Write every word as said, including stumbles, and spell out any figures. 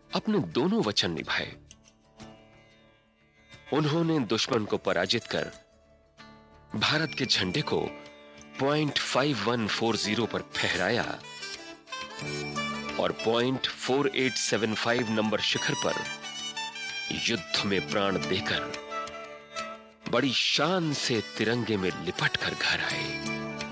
अपने दोनों वचन निभाए। उन्होंने दुश्मन को पराजित कर भारत के झंडे को point five one four zero पर फहराया और point four eight seven five number शिखर पर युद्ध में प्राण देकर बड़ी शान से तिरंगे में लिपट कर घर आए।